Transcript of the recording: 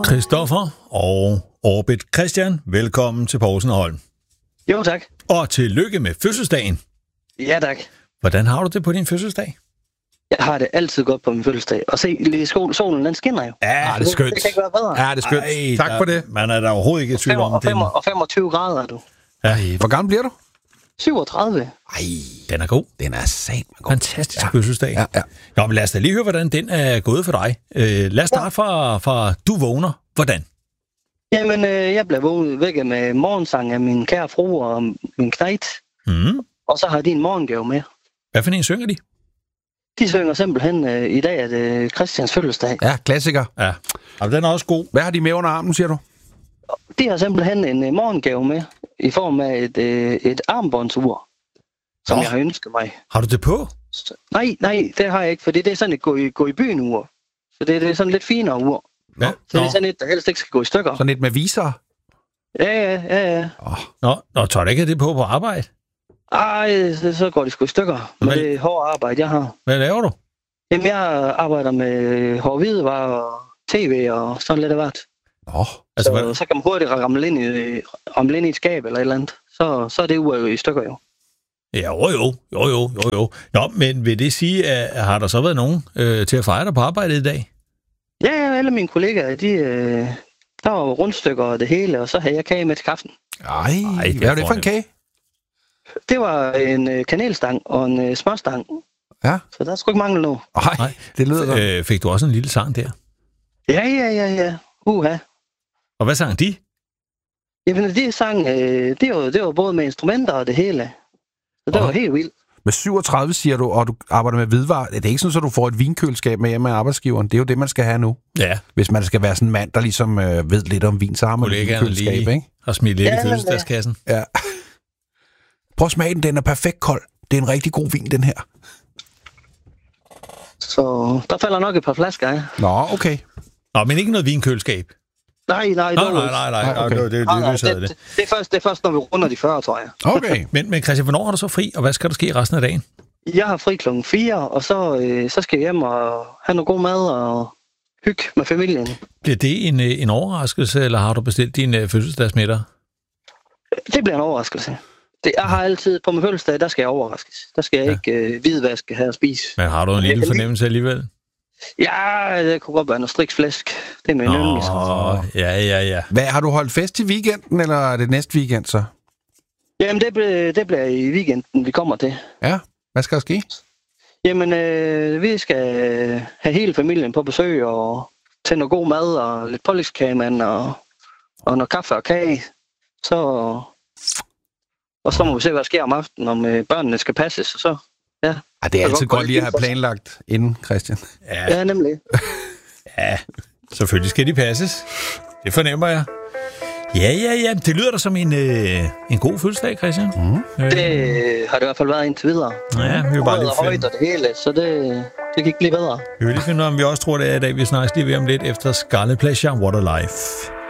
Christoffer og Orbit Christian, velkommen til Poulsen og Holm. Jo, tak. Og tillykke med fødselsdagen. Ja, tak. Hvordan har du det på din fødselsdag? Jeg har det altid godt på min fødselsdag. Og se, lige solen, den skinner jo. Ja, det er skønt. Det kan ikke være bedre. Ja, det er skønt. Ej, tak for det. Man er der overhovedet ikke i tvivl om det. Og 25 grader er du. Ja, Hvor gammel bliver du? 37. Ej, den er god. den er satme god. Fantastisk fødselsdag. Ja. Nå, men lad os da lige høre, hvordan den er gået for dig. Lad os starte fra du vågner. Hvordan? Jamen, jeg blev vågnet væk med morgensang af min kære fru og min knægt. Mm. Og så har de en morgengave med. Hvad for en synger de? De synger simpelthen, i dag er det Christians fødselsdag. Ja, klassiker. Ja, og den er også god. Hvad har de med under armen, siger du? De har simpelthen en morgengave med i form af et armbåndsur, som jeg har ønsket mig. Har du det på? Nej, det har jeg ikke, for det er sådan et gå i byen ur. Så det er sådan lidt finere ur. Ja. Så det er sådan et, der helst ikke skal gå i stykker. Sådan et med viser? Ja. Nå, tager du ikke det på arbejde? Ej, så går det sgu i stykker. Men det er hårdt arbejde, jeg har. Hvad laver du? Jamen, jeg arbejder med hård hvidevarer og tv og sådan lidt af hvert. Nå. Altså, Så kan man hurtigt ramle ind i et skab eller et eller andet. Så er det ur jo i stykker jo. Ja, jo. Nå, men vil det sige, at har der så været nogen til at fejre dig på arbejde i dag? Ja, alle mine kollegaer, der var rundstykker og det hele, og så havde jeg kage med til kaffen. Ej, hvad er det for en kage? Det var en kanelstang og en smørstang. Ja. Så der skulle ikke mangle noget. Nej, det lyder godt. Fik du også en lille sang der? Ja. Uha. Og hvad sang de? Jamen, de sang, det var både med instrumenter og det hele. Så det var helt vildt. Med 37, siger du, og du arbejder med hvidvarer. Det er ikke sådan, at du får et vinkøleskab med hjemme af arbejdsgiveren. Det er jo det, man skal have nu. Ja. Hvis man skal være sådan en mand, der ligesom ved lidt om vin, så har man et vinkøleskab, ikke? Og smide lidt i fødselsdagskassen. Ja. Prøv at smage den. Den er perfekt kold. Det er en rigtig god vin, den her. Så der falder nok et par flasker af. Nå, okay. Nå, men ikke noget vinkøleskab? Okay. Nej. Det er først, når vi runder de 40, tror jeg. Okay. Men Christian, hvornår har du så fri, og hvad skal der ske resten af dagen? Jeg har fri klokken 4, og så skal jeg hjem og have noget god mad og hygge med familien. Bliver det en overraskelse, eller har du bestilt dine fødselsdagsmiddag? Det bliver en overraskelse. Jeg har altid, på min fødselsdag, der skal jeg overraskes. Der skal jeg ikke hvidvaske her og spise. Men har du en lille fornemmelse alligevel? Ja, det kunne godt være noget striksflæsk. Det er min yndlings. Ja. Hvad, har du holdt fest i weekenden, eller er det næste weekend så? Jamen, det bliver i weekenden, vi kommer til. Ja, hvad skal der ske? Jamen, vi skal have hele familien på besøg, og til noget god mad, og lidt pålægskagemand, og noget kaffe og kage. Og så må vi se, hvad der sker om aftenen, om børnene skal passes, og så, ja. Det er altid godt lige at have planlagt inden, Christian. Ja, nemlig. Ja, selvfølgelig skal de passes. Det fornemmer jeg. Ja. Det lyder da som en god fødselsdag, Christian. Det har det i hvert fald været indtil videre. Ja, vi vil bare lige højt og det hele, så det gik lige bedre. Vi vil lige finde ud af, om vi også tror, det er i dag. Vi snakkes lige ved om lidt efter Scarlet Pleasure, What a Life.